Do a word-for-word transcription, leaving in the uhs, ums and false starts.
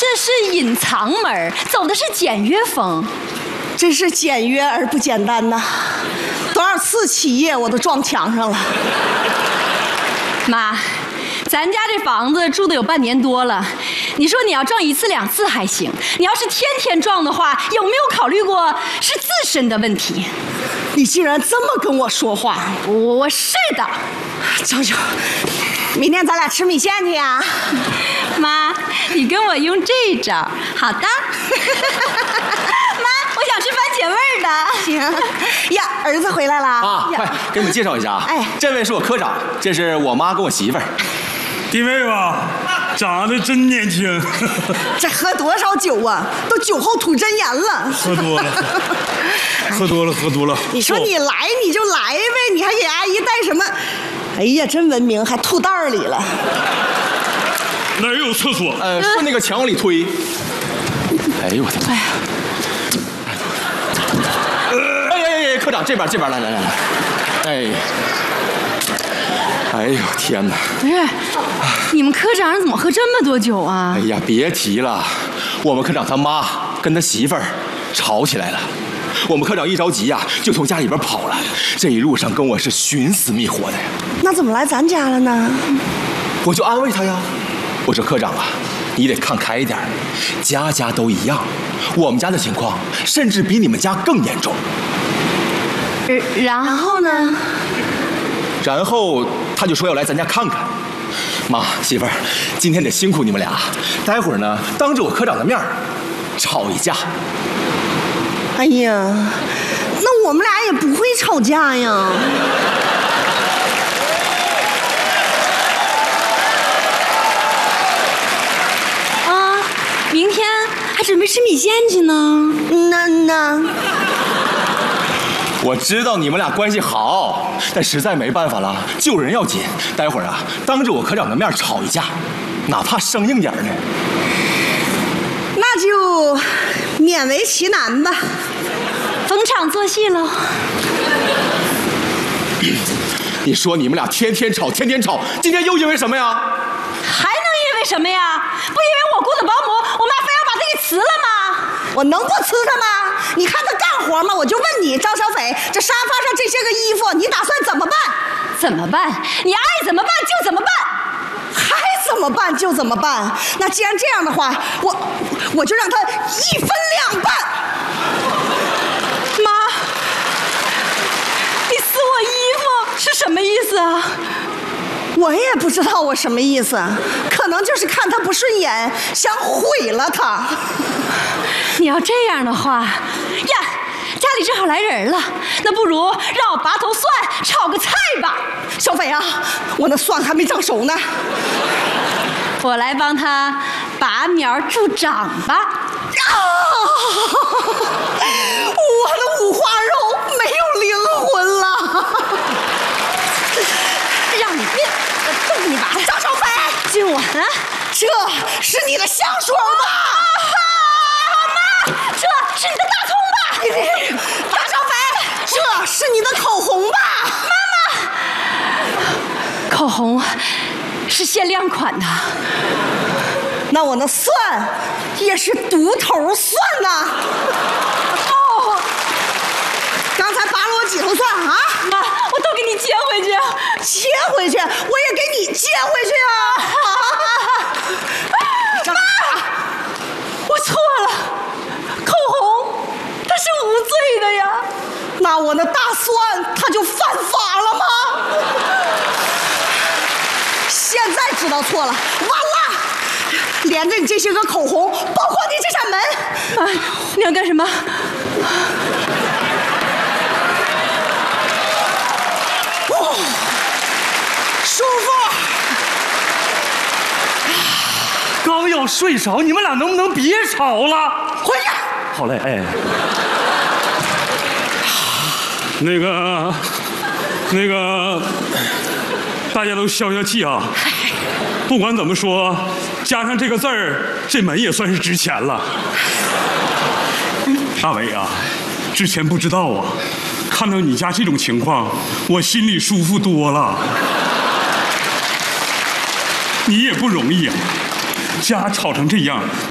这是隐藏门，走的是简约风。 真是简约而不简单呐！多少次起夜我都撞墙上了。 妈，咱家这房子住的有半年多了，你说你要撞一次两次还行，你要是天天撞的话，有没有考虑过是自身的问题？ 你竟然这么跟我说话！ 我我是的。 周周，明天咱俩吃米线去呀？ 妈，你跟我用这招。好的。妈，我想吃番茄味儿的。 行。呀，儿子回来了啊！快给你们介绍一下啊！哎，这位是我科长，这是我妈跟我媳妇儿。 弟妹吧，长得真年轻。 这喝多少酒啊？都酒后吐真言了。 喝多了，喝多了，喝多了。 你说你来你就来呗，你还给阿姨带什么？哎呀，真文明，还吐袋里了。 哪儿有厕所？ 呃，顺那个墙往里推。哎呦我的妈！哎呀！哎哎，科长这边这边来来来来，哎。哎呦天哪！ 不是，你们科长怎么喝这么多酒啊？ 哎呀，别提了，我们科长他妈跟他媳妇儿吵起来了。我们科长一着急呀、啊，就从家里边跑了。这一路上跟我是寻死觅活的呀。 那怎么来咱家了呢？ 我就安慰他呀，我说科长啊，你得看开一点，家家都一样。我们家的情况甚至比你们家更严重。 然后呢？ 然后他就说要来咱家看看。妈，媳妇儿，今天得辛苦你们俩，待会儿呢，当着我科长的面吵一架。 哎呀，那我们俩也不会吵架呀。 啊，明天还准备吃米线去呢。 那那。 我知道你们俩关系好，但实在没办法了，救人要紧。待会儿啊，当着我科长的面吵一架，哪怕生硬点呢。 那就勉为其难吧， 逢场作戏喽。 你说你们俩天天吵，天天吵，今天又因为什么呀？ 还能因为什么呀？不因为我雇的保姆，我妈非要把她给辞了吗？ 我能不辞她吗？你看她干活吗？我就问你，张小斐，这沙发上这些个衣服，你打算怎么办？ 怎么办？你爱怎么办就怎么办。 还怎么办就怎么办？那既然这样的话，我我就让她一分两半。 妈，你撕我衣服是什么意思啊？ 我也不知道我什么意思，可能就是看他不顺眼，想毁了他。 你要这样的话呀，家里正好来人了，那不如让我拔头蒜炒个菜吧。 小斐啊，我那蒜还没长熟呢， 我来帮他拔苗助长吧。 啊！我的五花肉没有灵魂了。 让你变，我揍你吧！ 张小斐， 今晚啊， 这是你的香水吧？ 妈，这是你的大葱吧？ 张小斐，这是你的口红吧？ 妈妈，口红是限量款的。 那我那蒜也是独头蒜呐。哦，刚才拔了我几头蒜啊？ 妈，我都给你接回去。 接回去，我也给你接回去啊！ 妈，我错了，口红它是无罪的呀。 那我那大蒜它就犯法了吗？现在知道错了，完了！连着你这些个口红，包括你这扇门。 啊，你要干什么？ 哦，舒服。 刚要睡着，你们俩能不能别吵了？ 回去。 好嘞，哎。那个，那个，大家都消消气啊！不管怎么说，加上这个字儿，这门也算是值钱了。大伟啊，之前不知道啊，看到你家这种情况，我心里舒服多了。你也不容易啊，家吵成这样，